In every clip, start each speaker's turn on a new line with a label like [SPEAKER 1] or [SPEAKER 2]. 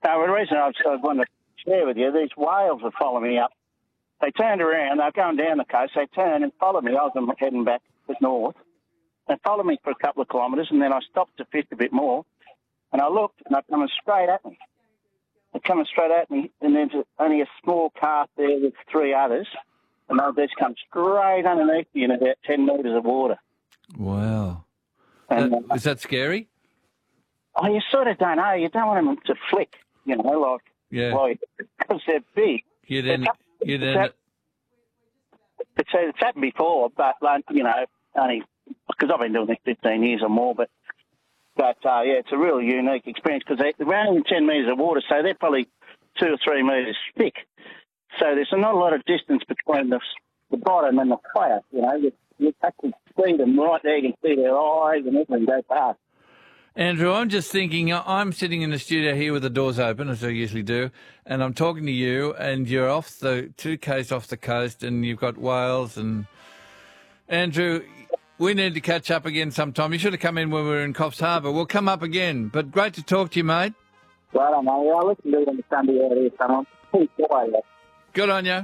[SPEAKER 1] Now, the reason I wanted to share with you, these whales were following me up. They turned around, they were going down the coast, they turned and followed me. I was heading back north. They followed me for a couple of kilometres, and then I stopped to fish a bit more, and I looked, and they're coming straight at me. They're coming straight at me, and there's only a small calf there with 3 others, and they'll just come straight underneath you in about 10 metres of water.
[SPEAKER 2] Wow.
[SPEAKER 1] And,
[SPEAKER 2] is that scary?
[SPEAKER 1] Oh, you sort of don't know. You don't want them to flick, because they're big. It's happened before, but, only because I've been doing this 15 years or more, but it's a really unique experience because they're only in 10 metres of water, so they're probably 2 or 3 metres thick. So there's not a lot of distance between the bottom and the fire, You actually see them right there. You can see their eyes and everything go past.
[SPEAKER 2] Andrew, I'm just thinking, I'm sitting in the studio here with the doors open, as I usually do, and I'm talking to you, and you're off the 2 k's off the coast, and you've got whales. And Andrew, we need to catch up again sometime. You should have come in when we were in Coffs Harbour. We'll come up again. But great to talk to you, mate.
[SPEAKER 1] Right on, mate. I'll listen to it on the Sunday out here sometime.
[SPEAKER 2] Good on you.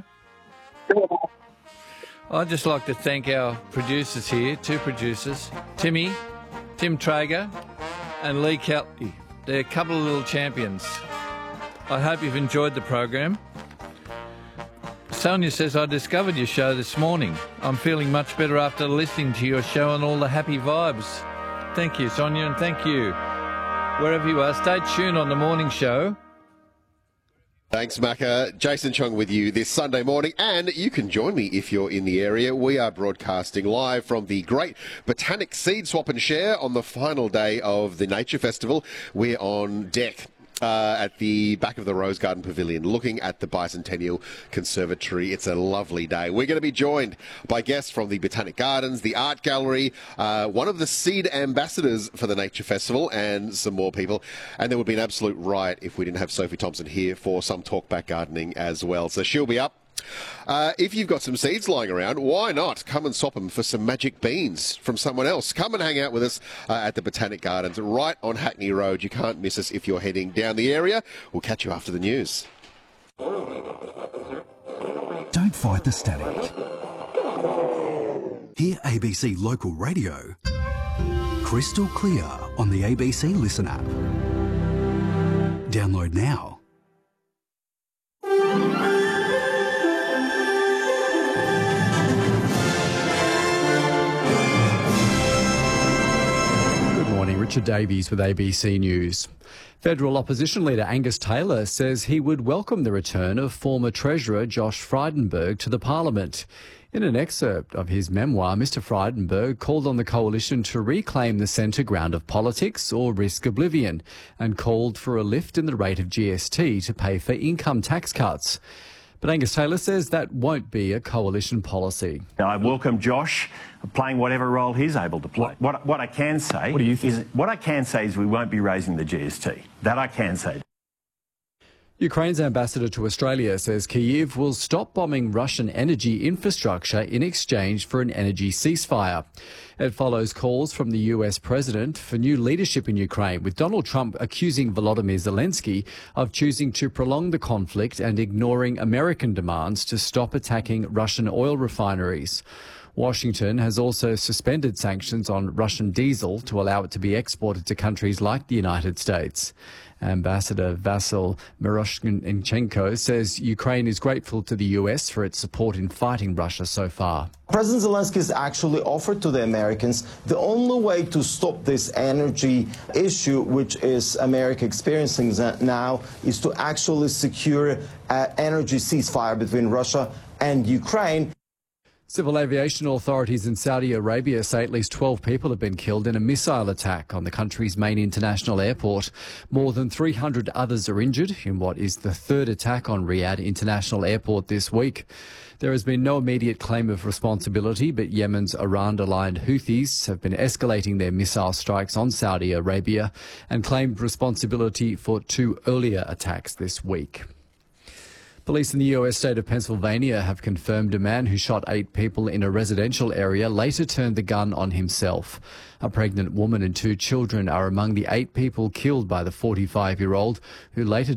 [SPEAKER 2] I'd just like to thank our producers here, 2 producers, Tim Traeger and Lee Kelly. They're a couple of little champions. I hope you've enjoyed the program. Sonia says, I discovered your show this morning. I'm feeling much better after listening to your show and all the happy vibes. Thank you, Sonia, and thank you. Wherever you are, stay tuned on the morning show.
[SPEAKER 3] Thanks, Macca. Jason Chung with you this Sunday morning, and you can join me if you're in the area. We are broadcasting live from the Great Botanic Seed Swap and Share on the final day of the Nature Festival. We're on deck at the back of the Rose Garden Pavilion looking at the Bicentennial Conservatory. It's a lovely day. We're going to be joined by guests from the Botanic Gardens, the Art Gallery, one of the seed ambassadors for the Nature Festival, and some more people. And there would be an absolute riot if we didn't have Sophie Thompson here for some talkback gardening as well. So she'll be up. If you've got some seeds lying around, why not come and swap them for some magic beans from someone else? Come and hang out with us at the Botanic Gardens right on Hackney Road. You can't miss us if you're heading down the area. We'll catch you after the news.
[SPEAKER 4] Don't fight the static. Hear ABC Local Radio crystal clear on the ABC Listen app. Download now.
[SPEAKER 5] Richard Davies with ABC News. Federal opposition leader Angus Taylor says he would welcome the return of former Treasurer Josh Frydenberg to the Parliament. In an excerpt of his memoir, Mr Frydenberg called on the coalition to reclaim the centre ground of politics or risk oblivion and called for a lift in the rate of GST to pay for income tax cuts. But Angus Taylor says that won't be a coalition policy.
[SPEAKER 6] I welcome Josh playing whatever role he's able to play. What I can say is we won't be raising the GST. That I can say.
[SPEAKER 5] Ukraine's ambassador to Australia says Kyiv will stop bombing Russian energy infrastructure in exchange for an energy ceasefire. It follows calls from the US president for new leadership in Ukraine, with Donald Trump accusing Volodymyr Zelensky of choosing to prolong the conflict and ignoring American demands to stop attacking Russian oil refineries. Washington has also suspended sanctions on Russian diesel to allow it to be exported to countries like the United States. Ambassador Vasyl Miroshnichenko says Ukraine is grateful to the US for its support in fighting Russia so far.
[SPEAKER 7] President Zelensky has actually offered to the Americans the only way to stop this energy issue, which is America experiencing now, is to actually secure an energy ceasefire between Russia and Ukraine.
[SPEAKER 5] Civil aviation authorities in Saudi Arabia say at least 12 people have been killed in a missile attack on the country's main international airport. More than 300 others are injured in what is the third attack on Riyadh International Airport this week. There has been no immediate claim of responsibility, but Yemen's Iran-aligned Houthis have been escalating their missile strikes on Saudi Arabia and claimed responsibility for 2 earlier attacks this week. Police in the US state of Pennsylvania have confirmed a man who shot 8 people in a residential area later turned the gun on himself. A pregnant woman and 2 children are among the 8 people killed by the 45-year-old, who later